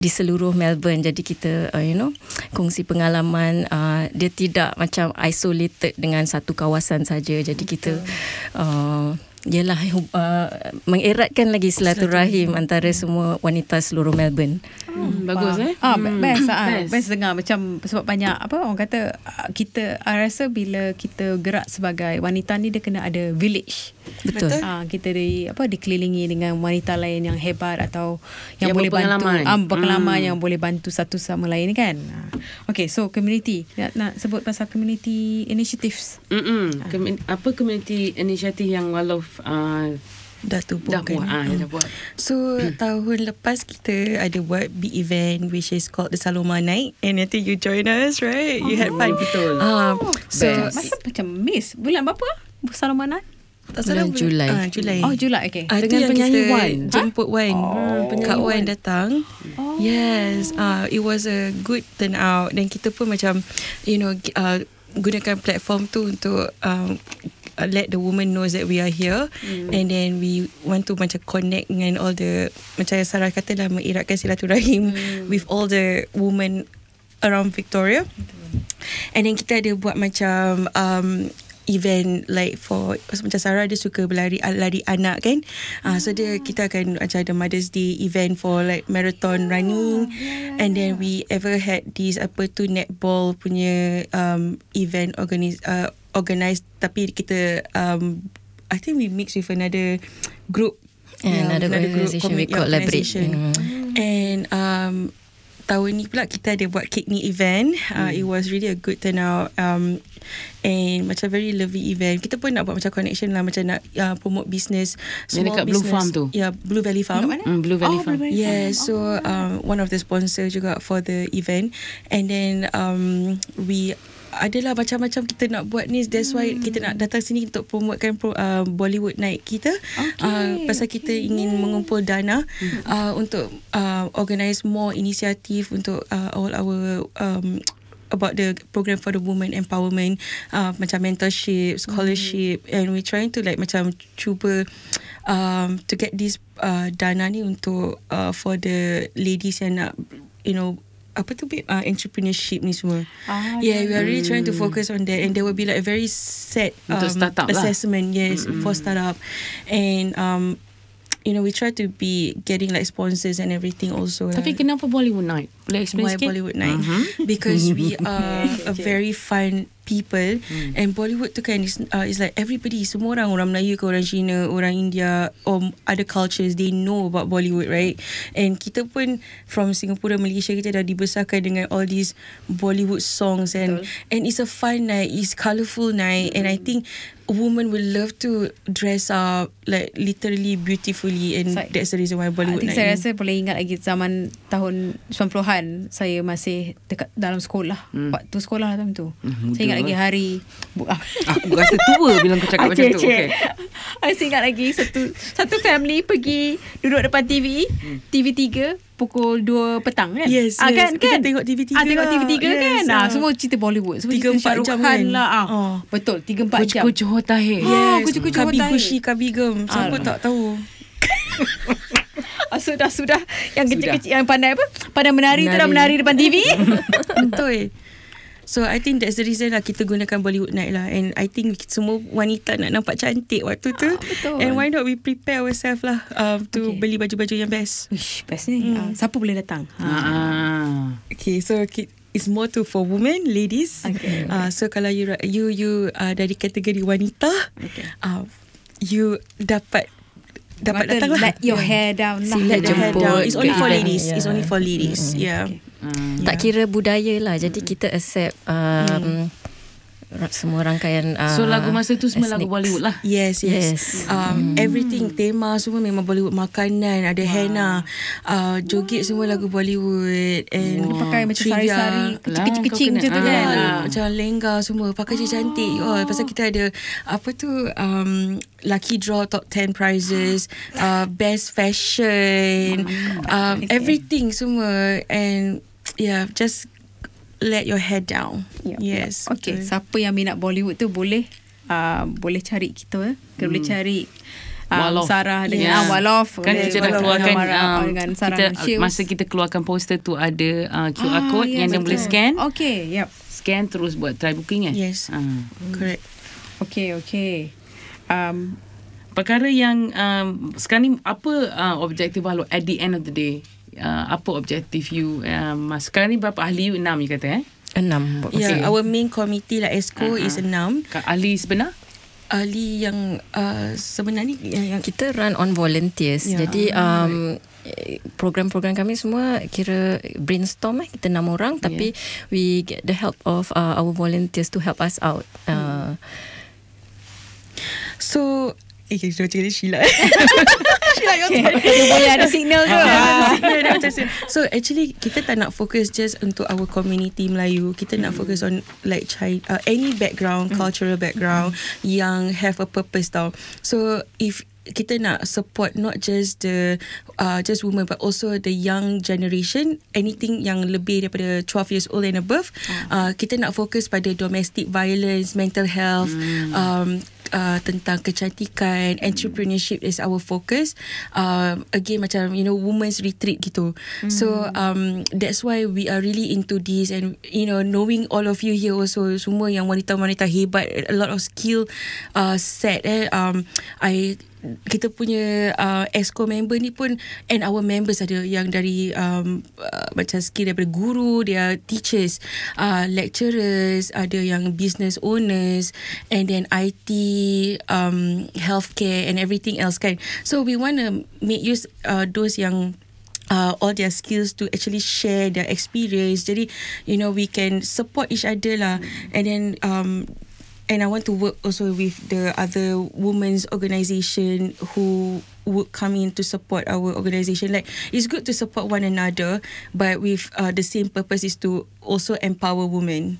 di seluruh Melbourne. Jadi kita kongsi pengalaman, dia tidak macam isolated dengan satu kawasan saja. Jadi kita mengeratkan lagi silaturahim antara semua wanita seluruh Melbourne. Bagus best dengar macam, sebab banyak orang kata kita rasa bila kita gerak sebagai wanita ni, dia kena ada village. Betul. Kita dikelilingi dengan wanita lain yang hebat atau yang boleh bantu, pengalaman yang boleh bantu satu sama lain kan. Okay, so community, nak sebut pasal community initiatives. Apa community initiative yang walau dah buat. So tahun lepas kita ada buat big event which is called the Saloma Night, and I think you join us, right? You had fun. Betul. So macam miss bulan berapa Saloma Night? Bulan Julai. Julai, okay. Dengan penyanyi Wan. Jemput Wan. Kak Wan datang. Yes. It was a good turnout. Dan kita pun macam, gunakan platform tu untuk let the woman knows that we are here, and then we want to macam connect dengan all the, macam Sarah kata lah, mengeratkan silaturahim with all the women around Victoria. And then kita ada buat macam event like for macam Sarah, dia suka lari anak kan. So kita akan macam ada Mother's Day event for like marathon running. And then we ever had this netball punya event organised, tapi kita I think we mix with another group, another organisation we collaborate. And tahun ni pula kita ada buat cake ni event. It was really a good turnout, and macam very lovely event. Kita pun nak buat macam connection lah, macam nak promote business, small dekat business. Blue Farm tu. Blue Valley Farm. Blue Valley Farm. Yeah, so one of the sponsor juga for the event. And then we adalah macam-macam kita nak buat ni. That's why kita nak datang sini untuk promotekan Bollywood Night kita. Pasal kita ingin mengumpul dana untuk organize more inisiatif untuk all our about the program for the women empowerment, macam mentorship, scholarship, and we trying to like macam cuba to get this dana ni untuk for the ladies yang nak entrepreneurship ni semua. We are really trying to focus on that, and there will be like a very set assessment for startup. And we try to be getting like sponsors and everything also. Tapi kenapa Bollywood Night? Boleh explain Why sikit? Bollywood Night? Because we are a very fun people, and Bollywood tu kan is like everybody, semua orang Melayu ke orang Cina, orang India or other cultures, they know about Bollywood, right? And kita pun from Singapore, Malaysia, kita dah dibesarkan dengan all these Bollywood songs, and it's a fun night, it's colourful night, and I think a woman will love to dress up like literally beautifully, and that's the reason why Bollywood Night. Saya rasa boleh ingat lagi zaman tahun 90-an, saya masih dekat dalam sekolah. Waktu sekolah time tu. Saya ingat lagi hari Aku rasa tua bila kau cakap macam tu. Okay. Saya ingat lagi satu family pergi duduk depan TV, TV3 pukul 2 petang kan? Yes. Kan? Kita tengok TV3 tengok TV3 yes, kan? Semua cerita Bollywood. Semua cerita 3-4 jam kan? Betul, 3-4 jam. Kucu Johor Tahir. Kucu Johor Tahir. Kabi Gushi, Kabi Gem. Siapa tak tahu? Sudah. Yang kecil-kecil, yang pandai menari tu dah menari depan TV. Betul. So I think that's the reason lah kita gunakan Bollywood Night lah. And I think semua wanita nak nampak cantik waktu tu. Betul. And why not we prepare ourselves lah to beli baju-baju yang best. Best ni. Siapa boleh datang? Okay, so it's more to for women, ladies. Okay. So kalau you dari kategori wanita, you dapat datang lah. Let your hair down lah. Let your hair down. It's only for event. ladies. It's only for ladies. Okay. Tak kira budaya lah. Jadi kita accept semua rangkaian So lagu masa tu semua lagu ethnics. Bollywood lah. Yes. Everything, tema semua memang Bollywood. Makanan, ada henna, joget semua lagu Bollywood. And Dia pakai macam trivia. sari-sari kecil-kecil macam tu kan. Macam lengga semua, pakai cantik. Pasal kita ada lucky draw top 10 prizes, best fashion, everything semua. And just let your head down. Yes. Okay, siapa yang minat Bollywood tu boleh cari kita. Boleh cari Sarah dengan Walof. Kan kita dah keluarkan dengan Sarah masa kita keluarkan poster tu ada QR code yang dia boleh scan. Okay, Scan terus buat try booking kan? Yes. Correct. Okay. Perkara yang sekarang ni apa objektif Walau at the end of the day? Apa objektif you? Sekarang ni berapa ahli you? 6 you kata 6. Yeah, our main committee lah ESCO is 6. Ahli sebenar? Ahli yang sebenar ni yang kita run on volunteers. Jadi program-program kami semua kira brainstorm kita 6 orang tapi we get the help of our volunteers to help us out. So kita cakap Sheila. Dia boleh ada signal ke? So actually kita tak nak fokus just untuk our community Melayu. Kita nak fokus on like any background, cultural background yang have a purpose tau. So if kita nak support not just the just women but also the young generation, anything yang lebih daripada 12 years old and above, kita nak fokus pada domestic violence, mental health, tentang kecantikan, entrepreneurship is our focus. Again macam women's retreat gitu. So that's why we are really into this, and knowing all of you here also semua yang wanita-wanita hebat, a lot of skill set kita punya ESCO member ni pun, and our members ada yang dari macam skill daripada guru, dia teachers, lecturers, ada yang business owners, and then IT, healthcare and everything else kan. So we want to make use those yang all their skills to actually share their experience. Jadi we can support each other lah. And then and I want to work also with the other women's organisation who would come in to support our organisation. Like it's good to support one another, but with the same purpose is to also empower women.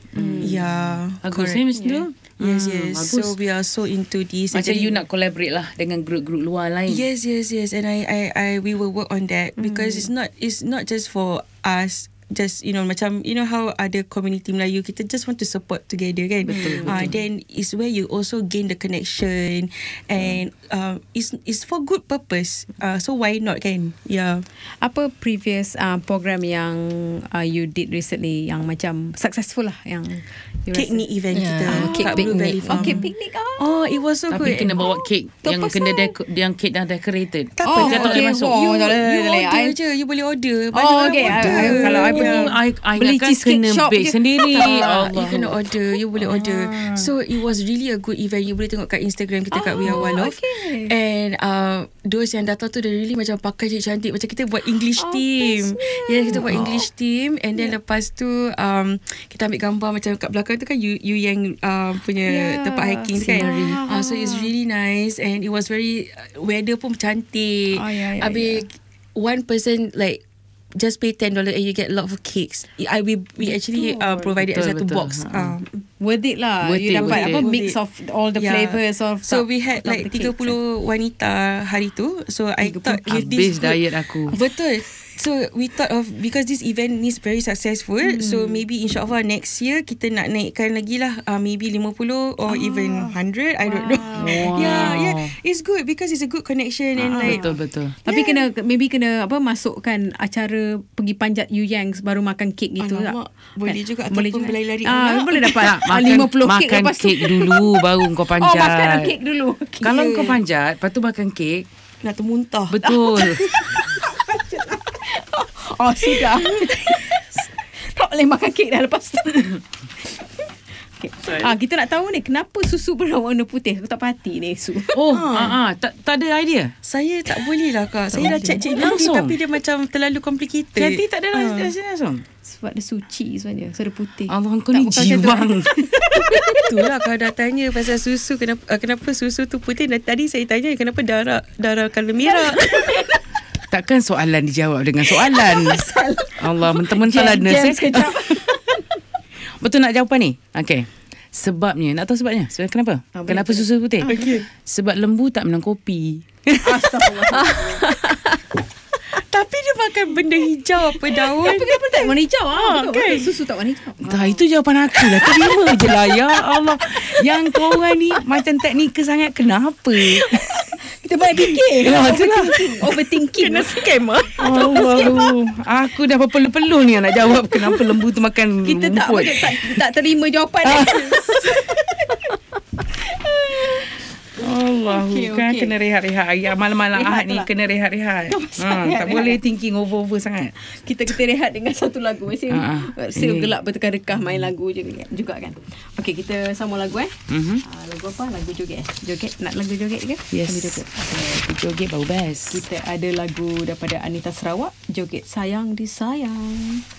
Yeah, correct. Same as you. Yes. So we are so into this. Macam you nak collaborate lah dengan group-group luar lain. Yes. And I we will work on that because it's not just for us. Just macam how ada community Melayu, kita just want to support together kan. Betul. Then is where you also gain the connection, and it's for good purpose. So why not kan? Yeah. Apa previous program yang you did recently yang macam successful lah, yang cake ni event kita Cake picnic. Cake picnic. It was so Tapi good. kena bawa kek yang kena yang kek dah decorated. Tak apa, tak boleh masuk. You order je, you boleh order. Okay. Kalau I pergi I beli ingatkan cheesecake kena shop bake je. sendiri. You kena order. You boleh order. So it was really a good event. You boleh tengok kat Instagram kita kat We Are Walof. Okay. And those yang datang tu, they really macam pakai cantik-cantik. Macam kita buat English team. Kita buat English team. And then lepas tu kita ambil gambar macam kat belakang tu kan you yang punya tempat hiking tu kan. So it's really nice, and it was very weather pun cantik. Habis one person like just pay $10 and you get a lot of cakes. We actually provided satu box. Worth it lah. Worth You it, dapat worth it. mix of all the flavours of. So we had like 30 wanita hari tu. So I thought with this Habis diet aku. Betul. So we thought of, because this event is very successful, so maybe insyaAllah next year kita nak naikkan lagi lah, maybe 50 or even 100, I don't know. Yeah, it's good because it's a good connection and like Betul. Tapi kena masukkan acara pergi panjat You Yang baru makan kek gitu tak? Boleh juga, Boleh ataupun juga. berlari Boleh dapat Makan 50 kek lepas tu. kek dulu baru kau panjat. Makan kek dulu. Kalau kau panjat, lepas tu makan kek, nak termuntah. betul. Sudah. Tak boleh makan kek dah lepas tu. Okay. Kita nak tahu ni kenapa susu berwarna putih. Aku tak pati ni Su. Tak ada idea. Saya tak boleh lah Kak. Saya dah check Langsung. tapi dia macam terlalu complicated. Jadi tak ada langsung. Sebab dia suci sebenarnya. So dia putih. Allah, kau ni jiwang. Itulah kalau dah tanya pasal susu, kenapa susu tu putih. Dan tadi saya tanya kenapa darah color merah. Takkan soalan dijawab dengan soalan. Allah, mentang-mentang lah nurse. Betul nak jawapan ni? Okay. Sebabnya, nak tahu sebabnya? Sebab kenapa? Kenapa susu putih? Sebab lembu tak minum kopi. Tapi dia makan benda hijau apa daun. Tapi kenapa tak warna hijau? Kan? Susu tak warna hijau. Itu jawapan aku lah. Terima je lah. Ya Allah. Yang korang ni macam teknikal sangat. Kenapa? Kita Kita banyak fikir. Overthinking. Kena scam ah. Allah. Aku dah berpeluh-peluh ni nak jawab kenapa lembu tu makan Kita rumput. tak terima jawapan. Allah, kan Okey. kena rehat-rehat. Malam-malam Rehat Ahad ni lah. kena rehat-rehat. Tak boleh thinking over sangat. Kita rehat dengan satu lagu. Mesti gelap bertekar-dekah main lagu juga kan. Okey, kita sambung lagu lagu apa? Lagu joget. Joget, nak lagu joget ke? Yes. Sambil joget. Joget baru best. Kita ada lagu daripada Anita Sarawak, Joget Sayang Disayang.